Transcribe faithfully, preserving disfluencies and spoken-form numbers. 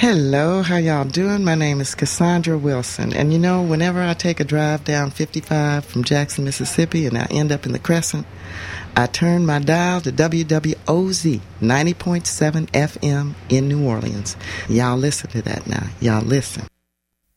Hello, how y'all doing? My name is Cassandra Wilson, and you know, whenever I take a drive down fifty-five from Jackson, Mississippi, and I end up in the Crescent, I turn my dial to W W O Z ninety point seven F M in New Orleans. Y'all listen to that now. Y'all listen.